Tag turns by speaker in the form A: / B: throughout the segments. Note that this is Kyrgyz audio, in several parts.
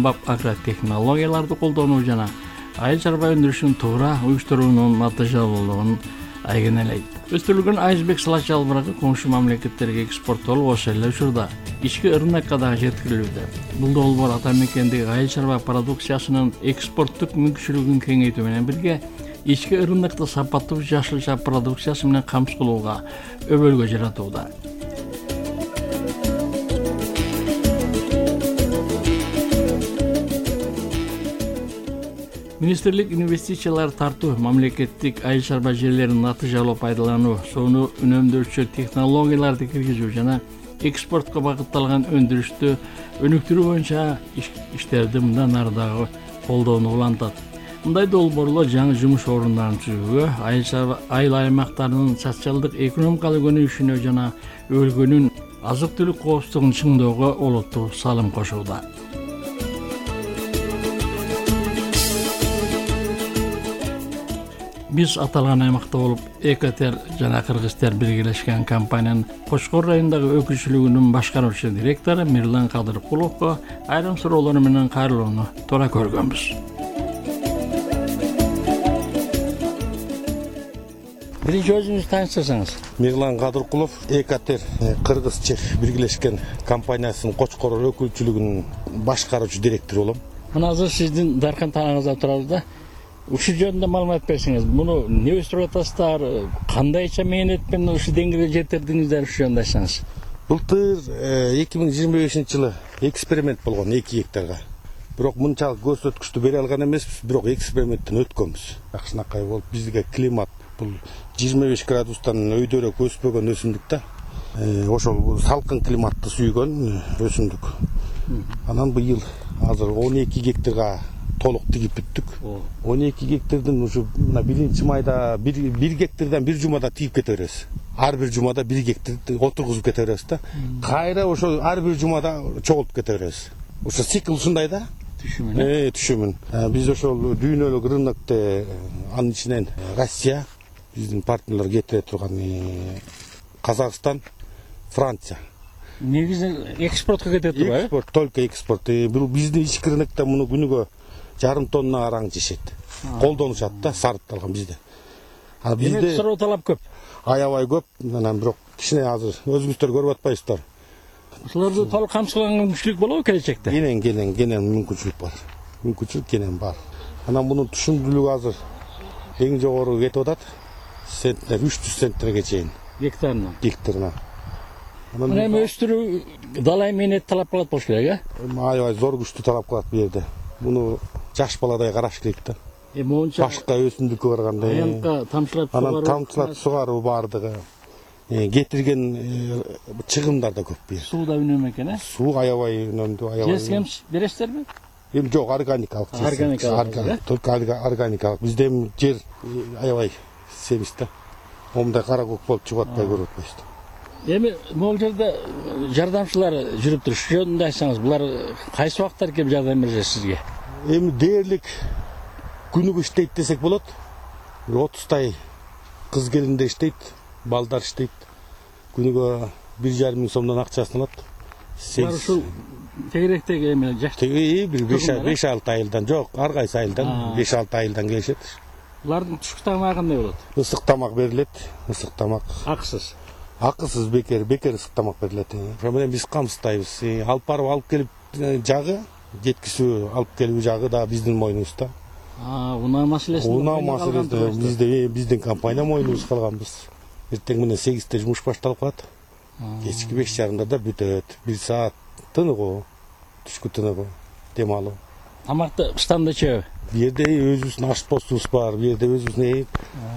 A: кымбат агротехнологияларды колдонуу жана айыл чарба өндүрүшүн туура уюштуруунун натыйжалуулугун айгинелейт. Өстүрүлгөн айсбек сылач албырагы коңшу мамлекеттерге экспорттолуп, ошол эле учурда ички рынокко дагы жеткирилүүдө. Бул долбоор ата мекендеги айыл чарба продукциясынын экспорттук мүмкүнчүлүгүн кеңейтүү менен бирге ички рынокто сапаттуу жашылча продукциясы менен камсыз кылууга өбөлгө жаратууда. Министрлик инвестициялар тартуу, мамлекеттик айыл чарба жерлерин натыйжалуу пайдалануу, сууну үнөмдөөчү технологияларды киргизүү жана экспортко багытталган өндүрүштү өнүктүрүү боюнча иштерди мындан ары дагы колдоону улантат. Мындай долбоорлор жаңы жумуш орундарын түзүүгө, айыл аймактарынын социалдык экономикалык өнүгүшүнө жана өлкөнүн азык-түлүк коопсуздугун чыңдоого олуттуу салым кошууда. Биз аталган аймакта болуп, Экотер жана Кыргызтер биргелешкен компаниянын Кочкор районундагы өкүлчүлүгүнүн башкаруучу директору Мирлан Кадыркуловго айрым суроолор менен кайрылууну туура көргөнбүз. Биринчи өзүңүз тааныштырсаңыз.
B: Мирлан Кадыркулов, Экотер Кыргызчер биргелешкен компаниясынын Кочкор өкүлчүлүгүнүн башкаруучу директору болом.
A: Мына азыр сиздин даркан тааңыңызда турабыз да. Ушул жөнүндө маалымат берсеңиз, муну не өстүрүп атасыздар, кандайча мээнетпен ушул деңгээлге жетирдиңиздер, ушул жөнүндө айтсаңыз.
B: Былтыр 2025-жылы эксперимент болгон 2 гектарга. Бирок мынчалык көрсөткүчтү бере алган эмеспиз, бирок эксперименттен өткөнбүз. Жакшынакай болуп, бизге климат бул 25 градустан өйдөрөөк өспөгөн өсүмдүк да. Ошол салкын климатты сүйгөн өсүмдүк. Анан быйыл азыр 12 гектарга толук тигип бүттүк. 12 гектардын ушу мына 1-майда 1 гектардан 1 жумада тигип кете беребиз. Ар бир жумада 1 гектар отургузуп кете беребиз да. Кайра ошо ар бир жумада чогултуп кете беребиз. Ошо цикл ушундай да. Түшүмүн. Биз ошол дүйнөлүк рынокто анын ичинен Россия, биздин партнерлер кетире турган Казакстан, Франция.
A: Негизи экспортко кетет турбайбы?
B: Экспорт, только экспорт. Бул биздин ички рынокто муну күнүгө жарым тонна араң жешет. Колдонушат да, сарыпталган бизде.
A: А бизде суроо талап көп.
B: Аябай көп, анан бирок кичине азыр өзүңүздөр көрүп атпайсыздар.
A: Ушуларды толук камсызлаган мүмкүнчүлүк болобу келечекте?
B: Кенен мүмкүнчүлүк бар. Мүмкүнчүлүк кенен бар. Анан мунун түшүмдүүлүгү азыр эң жогору кетип атат. Центтер 300 центтерге чейин. Гектарына.
A: Мына эми өстүрүү далай мээнет талап кылат болуш керек,
B: Аябай зор күчтүү талап кылат бу жерде. Муну жаш баладай караш керек да. Башка өсүмдүккө барганда.
A: Аянтка тамчылап сугаруу.
B: Анан тамчылап сугаруу бардыгы. Кетирген чыгымдар да көп бир.
A: Суу да үнөм экен,
B: Суу аябай үнөмдүү, аябай.
A: Жесем бересиздерби?
B: Эми жок, органикалык. Только органикалык. Бизде жер аябай семиз да. Момундай кара көк болуп чыгып атпай көрүп атпайсыздар.
A: Эми могул жерде жардамчылар жүрүп туруш. Ушул жөнүндө айтсаңыз, булар кайсы убактар келип жардам берет сизге?
B: Эми дээрлик күнүгө иштейт десек болот. 30 кыз келиндер иштейт, балдар иштейт. Күнүгө 1,5 миң сомдон акчасын алат.
A: Булар ушул тегеректеги эми жаш.
B: Бир 5-6 айылдан, жок, ар кайсы айылдан 5-6 айылдан келишет.
A: Булардын түшүк тамагы кандай болот?
B: Ысык тамак берилет, ысык тамак.
A: Акысыз.
B: Акысыз бекер ысык тамак берилет. Ошо менен биз камсыздайбыз. Алып барып алып келип жагы, жеткизүү алып келүү жагы да биздин мойнубузда.
A: Унаа маселеси
B: биздин компания мойнубузга калганбыз. Эртең менен 8-те жумуш башталып калат. Кечки 5:30 да бүтөт. 1 саат тыныгуу, түшкү тыныгуу, дем алуу.
A: Тамакты штандачы.
B: Бу жерде өзүбүздүн ашпостубуз бар, бу жерде өзүбүздүн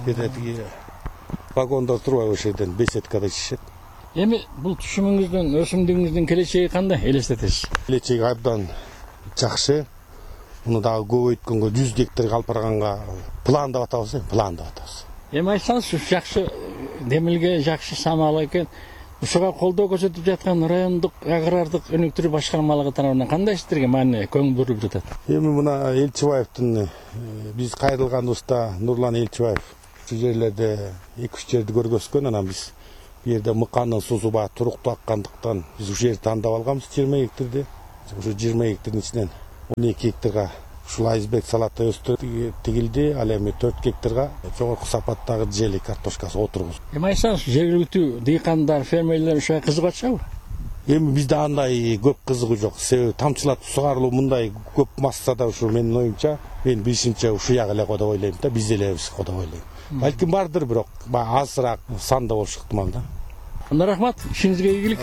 B: вагондар турбайбы ошол жерден беседкада ичишет.
A: Эми бул түшүмүңүздүн, өсүмдүгүңүздүн келечеги кандай элестетесиз?
B: Келечеги абдан жакшы. Муну дагы көбөйткөнгө 100 гектарга алып барганга пландап атабыз.
A: Эми айтсаңыз, жакшы демилге, жакшы самал экен. Ушуга колдоо көрсөтүп жаткан райондук агрардык өнүктүрүү башкармалыгы тарабынан кандай иштерге маани көңүл бурулуп жатат?
B: Эми мына Элчибаевдин биз кайрылганыбызда Нурлан Элчибаев ушул жерлерде 2-3 жерди көргөзгөн, анан биз бу жерде мыканын суусу баягы туруктуу аккандыктан биз ушул жерди тандап алганбыз 20 гектарди. Ошо 20 гектардын ичинен 12 гектарга ушул айсберг салаты өстүрүп тигилди. Ал эми 4 гектарга жогорку сапаттагы жели картошкасы отургуз.
A: Эми айтсаңыз, жергиликтүү дыйкандар, фермерлер ушуга кызыгып атышабы?
B: Эми бизде андай көп кызыгуу жок. Себеби тамчылатып сугарылуу мындай көп массада ушу менин оюмча, мен билишимче ушуяк эле го деп ойлойм да, биз элебиз го деп ойлойм. Балким бардыр, бирок азыраак санда болушу ыктымал да.
A: Анда рахмат, ишиңизге ийгилик.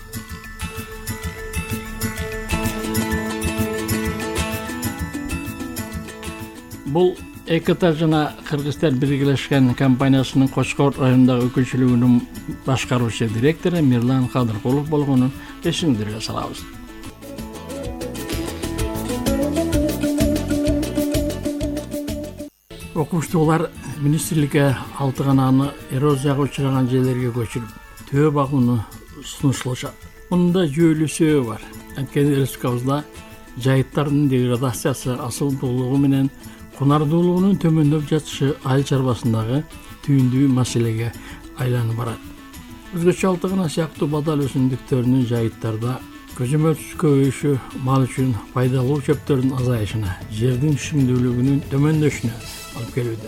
A: Бул ЭКТ жана Кыргызстан биргелешкен компаниясынын Кочкор районундагы өкүлчүлүгүнүн башкаруучу директору Мирлан Кадыркулов болгонун эсиңиздерге салабыз. Окумуштуулар министрликке алтыгананы эрозияга учураган жерлерге көчүрүп, төө багууну сунушталышат. Мында жүйөлүү себеби бар. Анткени республикабызда жайыттардын деградациясы асылдуулугу менен кунардуулугунун төмөндөп жатышы айыл чарбасындагы түйүндүү маселеге айланып барат. Өзгөчө алтыгана сыяктуу бадал өсүмдүктөрүнүн жайыттарда көзөмөлсүз көбөйүшү мал үчүн пайдалуу чөптөрдүн азайышына, жердин түшүмдүүлүгүнүн төмөндөшүнө алып келүүдө.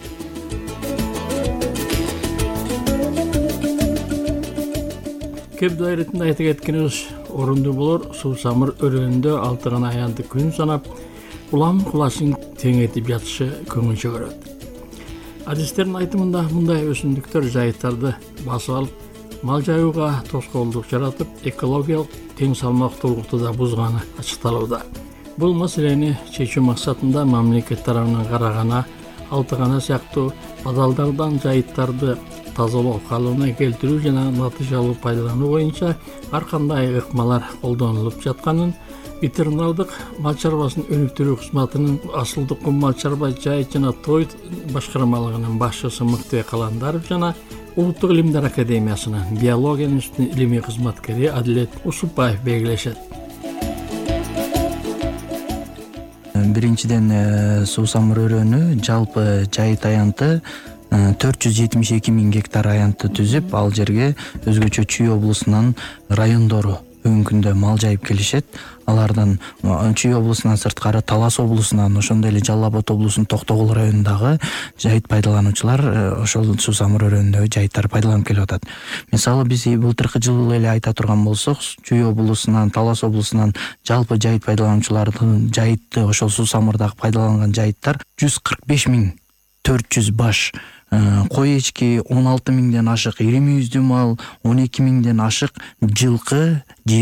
A: Кеп дайретинде айта кеткенибиз орундуу болор. Суусамыр өрөөнүндө алтыгана аянты күн санап улам кулашын теңетип жатышы көңүл чөгөрөт. Адистердин айтымында мындай өсүмдүктөр жайыттарды басып алып, мал жаюуга тоскоолдук жаратып, экологиялык тең салмактуулукту да бузганы ачыкталууда. Бул маселени чечүү максатында мамлекет тарабынан карагана, алтыгана сыяктуу бадалдардан жайыттарды тазалоо, калыбына келтирүү жана натыйжалуу пайдалануу боюнча ар кандай ыкмалар колдонулуп жатканын ветеринардык мал чарбасын өнүктүрүү кызматынын Асылдык мал чарба жайыт жана Тойт башкармалыгынын башчысы Мыктыбек Каландаров жана Улуттук илимдер академиясынын биология институтунун илимий кызматкери Адилет Усупбаев белгилешет.
C: Биринчиден суусамыр өрөөнү жалпы жайыт аянты 472 000 гектар аянтты түзүп, ал жерге өзгөчө Чүй облусунан райондору бүгүнкү күндө мал жайып келишет. Алардан Чүй облусунан сырткары Талас облусунан, ошондой эле Жалал Абад облусунун Токтогул районундагы жайыт пайдалануучулар ошол суусамыр өрөөнүндөгү жайыттарды пайдаланып келип атат. Мисалы биз былтыркы жылы эле айта турган болсок, Чүй облусунан, Талас облусунан жалпы жайыт пайдалануучулардын жайытты ошол суусамырдагы пайдаланган жайыттар 145 400 баш кой эчки, 16 000ден ашык ири мүйүздүү мал, 12 000ден ашык жылкы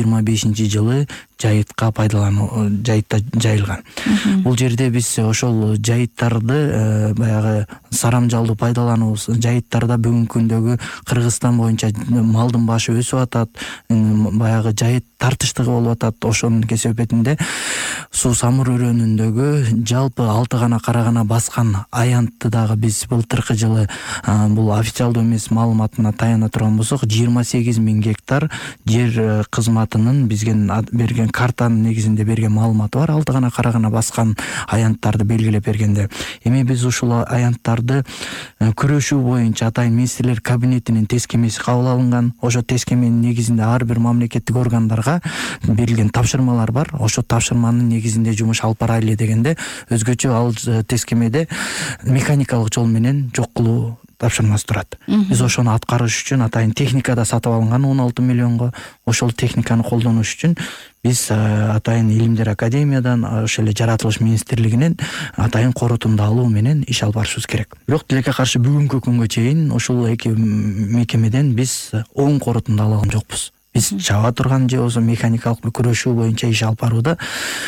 C: 25-жылы жайытка жайытта жайылган. Бул жерде биз ошол жайыттарды баягы сарамжалдуу пайдалануубуз, жайыттарда бүгүнкү күндөгү Кыргызстан боюнча малдын башы өсүп атат, баягы жайыт тартыштыгы болуп атат. Ошонун кесепетинде суусамыр өрөөнүндөгү жалпы алтыгана карагана баскан аянтты дагы биз былтыркы жылы бул официалдуу эмес маалыматына таяна турган болсок, 28 000 гектар жер кызматынын бизге берген картанын негизинде берген маалыматы бар. Алтыгана карагана баскан аянттарды белгилеп бергенде, эми биз ушул аянттарды күрөшүү боюнча атайын министрлер кабинетинин тескемеси кабыл алынган. Ошо тескеменин негизинде ар бир мамлекеттик органдарга берилген тапшырмалар бар. Ошо тапшырманын негизинде жумуш алып барайлы дегенде, өзгөчө ал тескемеде механикалык жол менен жок кылуу тапшырмасы турат. Биз ошону аткарыш үчүн атайын техника да сатып алынган 16 миллионго. Ошол техниканы колдонуш үчүн биз атайын илимдер академиядан, ошол эле жаратылыш министрлигинен атайын корутунду алуу менен иш алып барышыбыз керек. Бирок тилекке каршы бүгүнкү күнгө чейин ушул эки мекемеден биз оң корутунду ала алган жокпуз. Биз чаба турган же болбосо механикалык күрөшүү боюнча иш алып барууда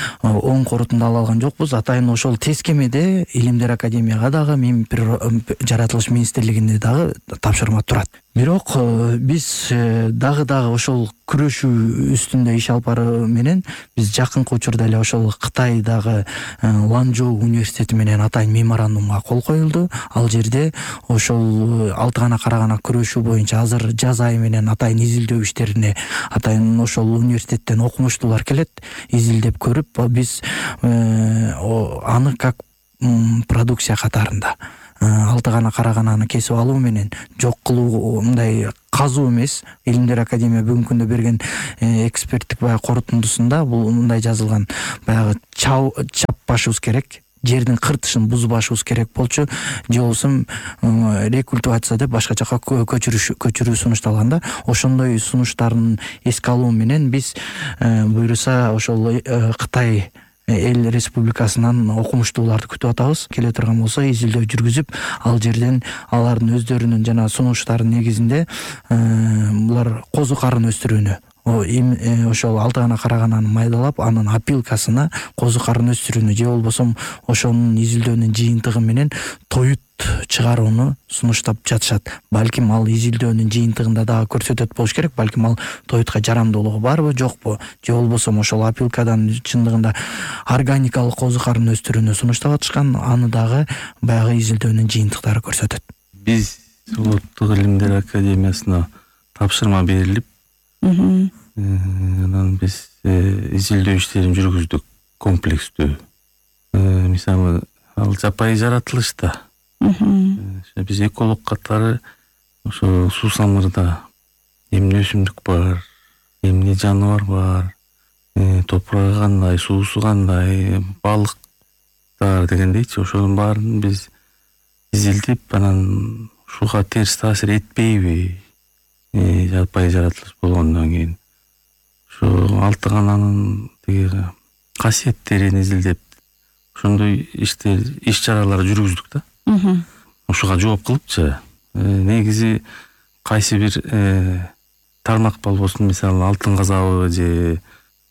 C: оң корутунду ала алган жокпуз. Атайын ошол тескемеде илимдер академияга дагы, жаратылыш министрлигине дагы тапшырма турат. Бирок биз дагы ошол күрөшүү үстүндө иш алып баруу менен биз жакынкы учурда эле ошол Кытайдагы Ланчжоу университети менен атайын меморандумга кол коюлду. Ал жерде ошол алтыгана карагана күрөшүү боюнча азыр жаз айы менен атайын изилдөө иштерине атайын ошол университеттен окумуштуулар келет. Изилдеп көрүп, биз аны как продукция катарында алтыгана карагананы кесип алуу менен жок кылуу, мындай казуу эмес. Илимдер Академия бүгүнкү күндө берген эксперттик баягы корутундусунда бул мындай жазылган: баягы чаппашыбыз керек, жердин кыртышын бузбашыбыз керек болчу, же болбосо рекультивация деп башка жака көчүрүү сунушталган да. Ошондой сунуштарын эске алуу менен биз буюрса ошол Кытай эл республикасынан окумуштууларды күтүп атабыз. Келе турган болсо изилдөө жүргүзүп, ал жерден алардын өздөрүнүн жана сунуштарынын негизинде булар козу карын өстүрүүнү, ошол 6 гана карагананы майдалап, анын опилкасына козу карын өстүрүүнү же болбосо ошонун изилдөөнүн жыйынтыгы менен тоют чыгарууну сунуштап жатышат. Балким ал изилдөөнүн жыйынтыгында дагы көрсөтөт болуш керек. Балким ал тоютка жарамдуулугу барбы, жокпу, же болбосо ошол опилкадан чындыгында органикалык козу карын өстүрүүнү сунуштап атышкан, аны дагы баягы изилдөөнүн жыйынтыктары көрсөтөт.
D: Биз Улуттук Илимдер Академиясына тапшырма берилип, анан биз изилдөө иштерин жүргүздүк комплекстүү. Мисалы, ал жапайы жаратылышта. Биз эколог катары ошо суусамырда эмне өсүмдүк бар, эмне жаныбар бар, топурагы кандай, суусу кандай, балыктар дегендейчи, ошонун баарын биз изилдеп, анан ушуга терс таасир этпейби, жапайы жаратылыш болгондон кийин ушу 6 кананын тиги касиеттерин изилдеп, ошондой иш чаралар жүргүздүк да. Ушуга жооп кылыпчы, негизи кайсы бир тармак болбосун, мисалы алтын казабы же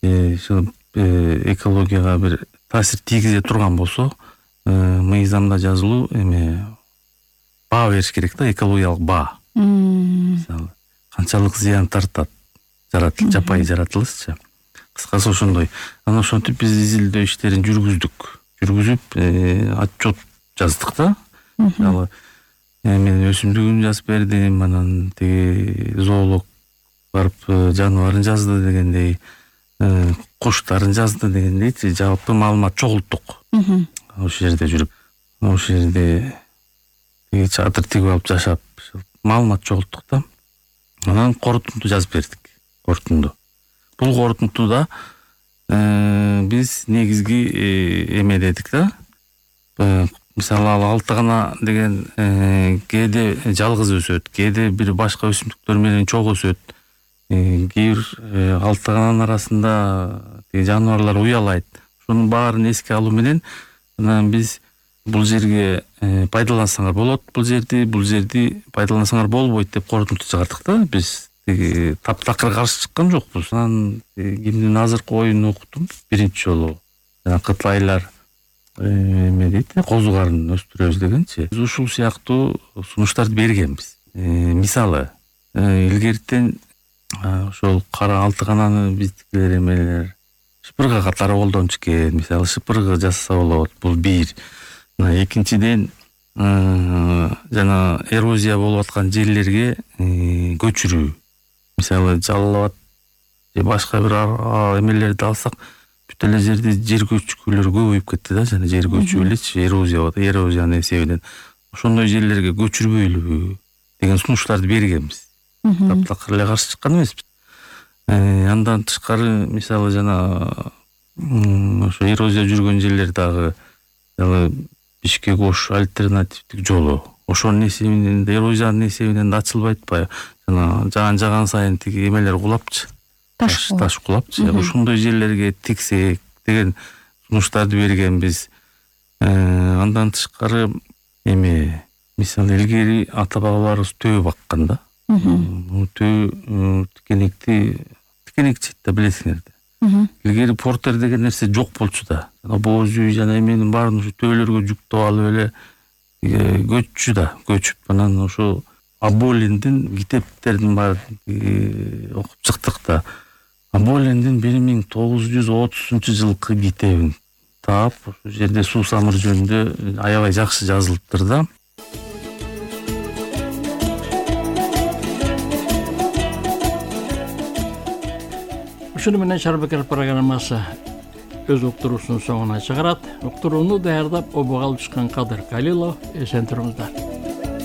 D: экологияга бир таасир тийгизе турган болсо, мыйзамда жазылуу баа бериш керек да, экологиялык баа. Мисалы канчалык зыян тартат жапайы жаратылышчы. Кыскасы ошондой. Анан ошентип биз изилдөө иштерин жүргүзүп, отчет жаздык да. Мисалы мен өсүмдүгүн жазып бердим, анан тиги зоолог барып жаныбарын жазды дегендей, куштарын жазды дегендейчи, жалпы маалымат чогулттук. Ошол жерде жүрүп, ошол жерде тиги чатыр тигип алып жашап, маалымат чогулттук да. Анан корутунду жазып бердик. Бул корутундуда биз негизги эмедедик да. Мисалы ал 6 гана деген кээде жалгыз өсөт, кээде бир башка өсүмдүктөр менен чогуу өсөт. Кээ бир 6 кананын арасында жаныбарлар уялайт. Ошонун баарын эске алуу менен анан биз бул жерге пайдалансаңар болот, бул жерди пайдалансаңар болбойт деп корутунду чыгардык да. Биз таптакыр каршы чыккан жокпуз. Анан кимдин азыркы оюн уктум биринчи жолу. Жана кытайлар эме дейт, козу карын өстүрөбүз дегенчи. Биз ушул сыяктуу сунуштарды бергенбиз. Мисалы, илгертен ошол кара 6 кананы биздикилер эмелер шыпырга катары колдонуп келген. Мисалы, шыпырга жасаса болот. Бул бир. Экинчиден, жана эрозия болуп аткан жерлерге көчүрүү. Мисалы, Жалал Абад же башка бир эмелерди алсак, бүт эле жерде жер көчкүлөр көбөйүп кетти да, жана жер көчүп элечи, эрозия болот, эрозиянын эсебинен. Ошондой жерлерге көчүрбөйлүбү деген сунуштарды бергенбиз. Таптакыр эле каршы чыккан эмеспиз. Андан тышкары, мисалы, жана ошо эрозия жүргөн жерлер дагы Бишкек Ош альтернативдик жолу. Ошонун эсебинен, эрозиянын эсебинен да ачылбайт атпайбы? Жана жаган сайын тиги эмелер кулапчы. Таш кулапчы. Ошондой жерлерге тиксек деген сунуштарды бергенбиз. Андан тышкары мисалы, илгери ата бабаларыбыз төө баккан да. Төө тикенекчи да, билесиңер да. Илгери портер деген нерсе жок болчу да. Боз үй жана эменин баарын ушу төөлөргө жүктөп алып эле көччү да, көчүп анан ошо Аболиндин китептердин баарын окуп чыктык да. Аболиндин 1930 жылкы китебин таап, ошол жерде суусамыр жөнүндө аябай жакшы жазылыптыр да.
A: Ушуну менен Шарбекер программасы өз уктуруусунун соңуна чыгарат. Уктурууну даярдап обого алып чыккан Кадыр Калилов. Эсен туруңуздар.